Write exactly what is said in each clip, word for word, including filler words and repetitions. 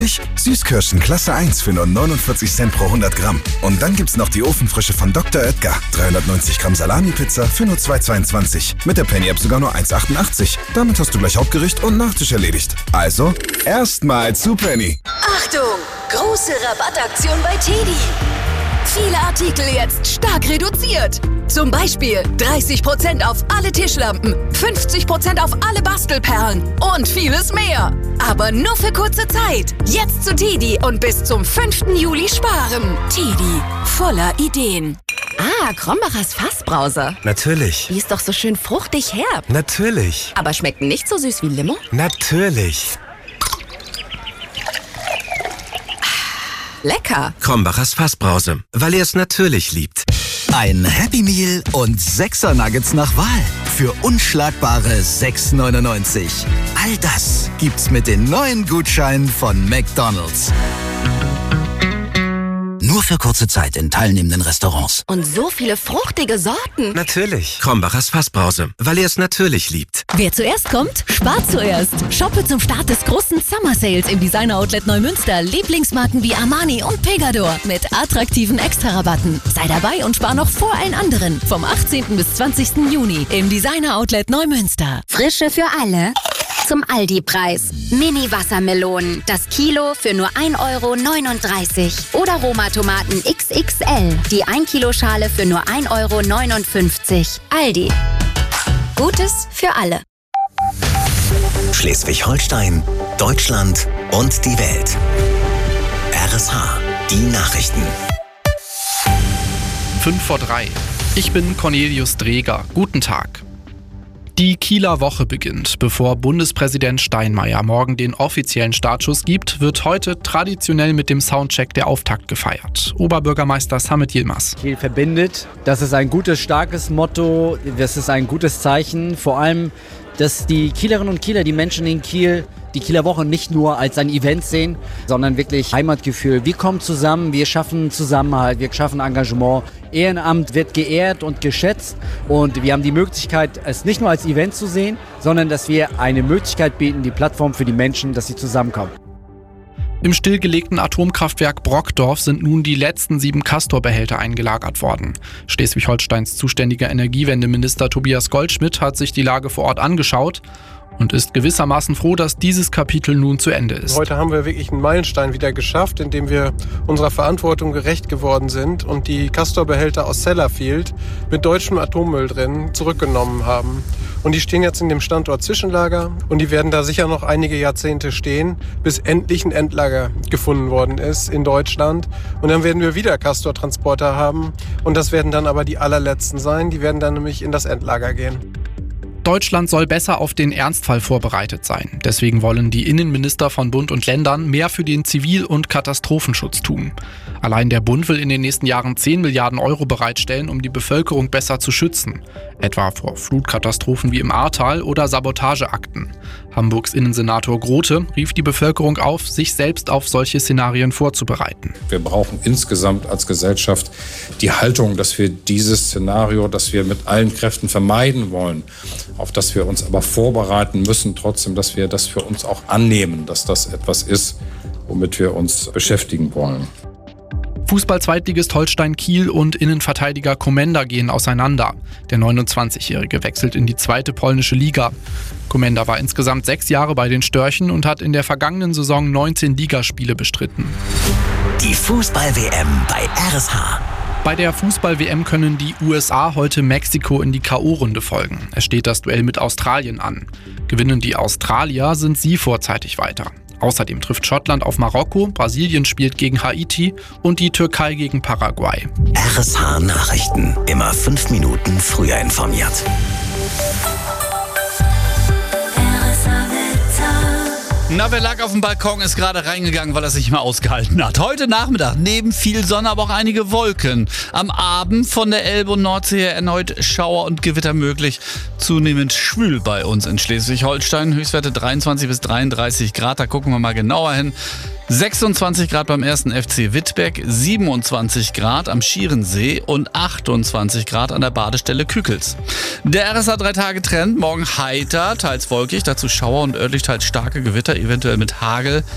Süßkirschen Klasse eins für nur neunundvierzig Cent pro hundert Gramm. Und dann gibt's noch die Ofenfrische von Doktor Oetker. dreihundertneunzig Gramm Salami-Pizza für nur zwei Euro zweiundzwanzig. Mit der Penny-App sogar nur eins Euro achtundachtzig. Damit hast du gleich Hauptgericht und Nachtisch erledigt. Also, erstmal zu Penny. Achtung! Große Rabattaktion bei Teddy. Viele Artikel jetzt stark reduziert. Zum Beispiel dreißig Prozent auf alle Tischlampen, fünfzig Prozent auf alle Bastelperlen und vieles mehr. Aber nur für kurze Zeit. Jetzt zu Teddy und bis zum fünften Juli sparen. Teddy, voller Ideen. Ah, Krombacher's Fassbrause. Natürlich. Die ist doch so schön fruchtig herb. Natürlich. Aber schmeckt nicht so süß wie Limo? Natürlich. Lecker. Krombacher's Fassbrause, weil er es natürlich liebt. Ein Happy Meal und sechser Nuggets nach Wahl für unschlagbare sechs Euro neunundneunzig. All das gibt's mit den neuen Gutscheinen von McDonald's. Nur für kurze Zeit in teilnehmenden Restaurants. Und so viele fruchtige Sorten. Natürlich. Krombacher's Fassbrause, weil er es natürlich liebt. Wer zuerst kommt, spart zuerst. Shoppe zum Start des großen Summer Sales im Designer Outlet Neumünster Lieblingsmarken wie Armani und Pegador mit attraktiven Extrarabatten. Sei dabei und spar noch vor allen anderen. Vom achtzehnten bis zwanzigsten Juni im Designer Outlet Neumünster. Frische für alle. Zum Aldi-Preis. Mini-Wassermelonen. Das Kilo für nur ein Euro neununddreißig. Oder Roma-Tomaten X X L. Die ein Kilo Schale für nur ein Euro neunundfünfzig. Aldi. Gutes für alle. Schleswig-Holstein, Deutschland und die Welt. R S H, die Nachrichten. fünf vor drei. Ich bin Cornelius Dreger. Guten Tag. Die Kieler Woche beginnt. Bevor Bundespräsident Steinmeier morgen den offiziellen Startschuss gibt, wird heute traditionell mit dem Soundcheck der Auftakt gefeiert. Oberbürgermeister Samit Yilmaz. Kiel verbindet. Das ist ein gutes, starkes Motto. Das ist ein gutes Zeichen. Vor allem, dass die Kielerinnen und Kieler, die Menschen in Kiel, die Kieler Woche nicht nur als ein Event sehen, sondern wirklich Heimatgefühl. Wir kommen zusammen, wir schaffen Zusammenhalt, wir schaffen Engagement. Ehrenamt wird geehrt und geschätzt und wir haben die Möglichkeit, es nicht nur als Event zu sehen, sondern dass wir eine Möglichkeit bieten, die Plattform für die Menschen, dass sie zusammenkommen. Im stillgelegten Atomkraftwerk Brockdorf sind nun die letzten sieben Castor-Behälter eingelagert worden. Schleswig-Holsteins zuständiger Energiewendeminister Tobias Goldschmidt hat sich die Lage vor Ort angeschaut und ist gewissermaßen froh, dass dieses Kapitel nun zu Ende ist. Heute haben wir wirklich einen Meilenstein wieder geschafft, indem wir unserer Verantwortung gerecht geworden sind und die Castor-Behälter aus Sellafield mit deutschem Atommüll drin zurückgenommen haben. Und die stehen jetzt in dem Standort Zwischenlager und die werden da sicher noch einige Jahrzehnte stehen, bis endlich ein Endlager gefunden worden ist in Deutschland. Und dann werden wir wieder Castor-Transporter haben und das werden dann aber die allerletzten sein. Die werden dann nämlich in das Endlager gehen. Deutschland soll besser auf den Ernstfall vorbereitet sein. Deswegen wollen die Innenminister von Bund und Ländern mehr für den Zivil- und Katastrophenschutz tun. Allein der Bund will in den nächsten Jahren zehn Milliarden Euro bereitstellen, um die Bevölkerung besser zu schützen. Etwa vor Flutkatastrophen wie im Ahrtal oder Sabotageakten. Hamburgs Innensenator Grote rief die Bevölkerung auf, sich selbst auf solche Szenarien vorzubereiten. Wir brauchen insgesamt als Gesellschaft die Haltung, dass wir dieses Szenario, das wir mit allen Kräften vermeiden wollen, auf das wir uns aber vorbereiten müssen, trotzdem, dass wir das für uns auch annehmen, dass das etwas ist, womit wir uns beschäftigen wollen. Fußball-Zweitligist Holstein Kiel und Innenverteidiger Komenda gehen auseinander. Der neunundzwanzigjährige wechselt in die zweite polnische Liga. Komenda war insgesamt sechs Jahre bei den Störchen und hat in der vergangenen Saison neunzehn Ligaspiele bestritten. Die Fußball-W M bei R S H. Bei der Fußball-W M können die U S A heute Mexiko in die K O-Runde folgen. Es steht das Duell mit Australien an. Gewinnen die Australier, sind sie vorzeitig weiter. Außerdem trifft Schottland auf Marokko, Brasilien spielt gegen Haiti und die Türkei gegen Paraguay. R S H Nachrichten. Immer fünf Minuten früher informiert. Na, wer lag auf dem Balkon, ist gerade reingegangen, weil er sich nicht mehr ausgehalten hat. Heute Nachmittag neben viel Sonne, aber auch einige Wolken. Am Abend von der Elbe und Nordsee her erneut Schauer und Gewitter möglich. Zunehmend schwül bei uns in Schleswig-Holstein. Höchstwerte dreiundzwanzig bis dreiunddreißig Grad, da gucken wir mal genauer hin. sechsundzwanzig Grad beim ersten F C Wittberg, siebenundzwanzig Grad am Schierensee und achtundzwanzig Grad an der Badestelle Kükels. Der R S A drei Tage Trend, morgen heiter, teils wolkig, dazu Schauer und örtlich teils starke Gewitter, eventuell mit Hagel.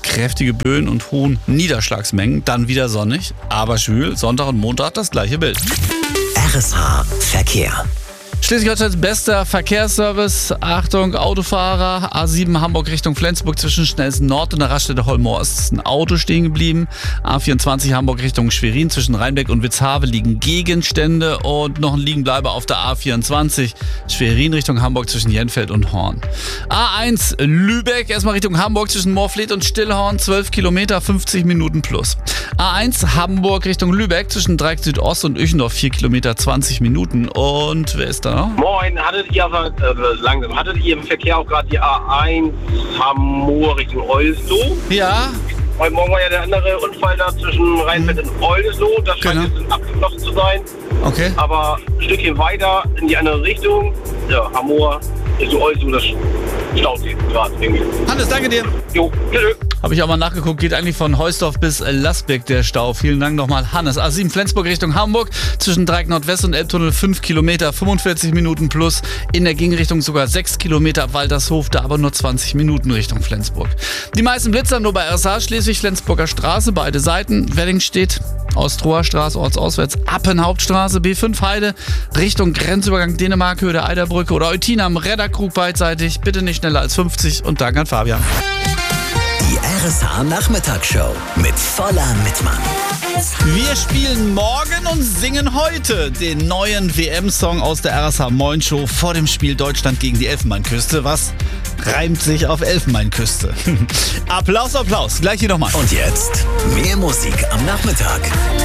kräftige Böen und hohen Niederschlagsmengen. Dann wieder sonnig, aber schwül. Sonntag und Montag das gleiche Bild. R S H Verkehr. Schleswig-Holsteins bester Verkehrsservice. Achtung, Autofahrer. A sieben Hamburg Richtung Flensburg zwischen Schnellsen Nord und der Raststätte Holmost ist ein Auto stehen geblieben. A vierundzwanzig Hamburg Richtung Schwerin zwischen Rheinbeck und Witzhave liegen Gegenstände und noch ein Liegenbleiber auf der A vierundzwanzig. Schwerin Richtung Hamburg zwischen Jenfeld und Horn. A eins Lübeck erstmal Richtung Hamburg zwischen Moorfleet und Stillhorn. zwölf Kilometer, fünfzig Minuten plus. A eins Hamburg Richtung Lübeck zwischen Dreieck Südost und Öchendorf. vier Kilometer, zwanzig Minuten. Und wer ist da? Moin, hattet ihr aber, äh, langsam, hattet ihr im Verkehr auch gerade die A eins Hamburg Richtung Oldesloe? Ja. Heute Morgen war ja der andere Unfall da zwischen Rheinfeld und Oldesloe. Das scheint Genau. jetzt abgeschlossen zu sein. Okay. Aber ein Stückchen weiter in die andere Richtung, ja, Hamburg Richtung Oldesloe, das staut sich gerade irgendwie. Hannes, danke dir. Jo, bitte. Habe ich auch mal nachgeguckt, geht eigentlich von Heusdorf bis Lasbeck der Stau. Vielen Dank nochmal, Hannes. A sieben Flensburg Richtung Hamburg zwischen Dreieck Nordwest und Elbtunnel fünf Kilometer, fünfundvierzig Minuten plus. In der Gegenrichtung sogar sechs Kilometer Waltershof, da aber nur zwanzig Minuten Richtung Flensburg. Die meisten Blitzer nur bei R S H, Schleswig-Flensburger Straße, beide Seiten. Weddingstedt, Ostroer Straße, ortsauswärts, Appenhauptstraße, B fünf Heide, Richtung Grenzübergang Dänemark, Höhe der Eiderbrücke oder Eutin am Redderkrug beidseitig. Bitte nicht schneller als fünfzig und Dank an Fabian. Die R S H Nachmittagshow mit voller Mitmann. Wir spielen morgen und singen heute den neuen W M-Song aus der R S H Moin Show vor dem Spiel Deutschland gegen die Elfenbeinküste. Was reimt sich auf Elfenbeinküste? Applaus, Applaus. Gleich hier nochmal. Und jetzt mehr Musik am Nachmittag.